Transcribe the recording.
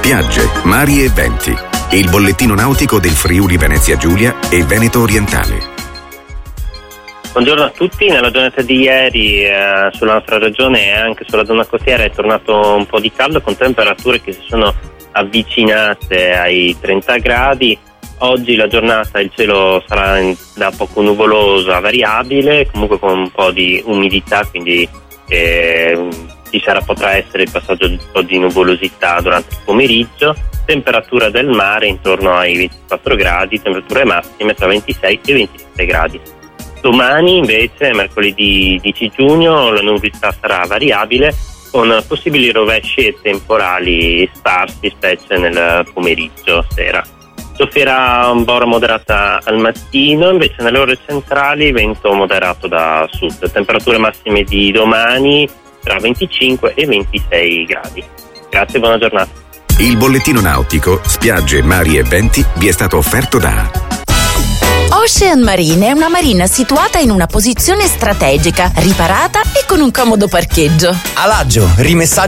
spiagge, mari e venti. Il bollettino nautico del Friuli Venezia Giulia e Veneto Orientale. Buongiorno a tutti, nella giornata di ieri sulla nostra regione e anche sulla zona costiera è tornato un po' di caldo con temperature che si sono avvicinate ai 30 gradi. Oggi la giornata il cielo sarà da poco nuvoloso a variabile, comunque con un po' di umidità, quindi potrà essere il passaggio di un po' di nuvolosità durante il pomeriggio. Temperatura del mare intorno ai 24 gradi, temperature massime tra 26 e 27 gradi. Domani invece, mercoledì 10 giugno, la nuvolosità sarà variabile con possibili rovesci e temporali sparsi, specie nel pomeriggio, sera. Soffierà un bora moderata al mattino, invece nelle ore centrali vento moderato da sud. Temperature massime di domani tra 25 e 26 gradi. Grazie e buona giornata. Il bollettino nautico, spiagge, mari e venti vi è stato offerto da Ocean Marine è una marina situata in una posizione strategica, riparata e con un comodo parcheggio. Alaggio, rimessaggio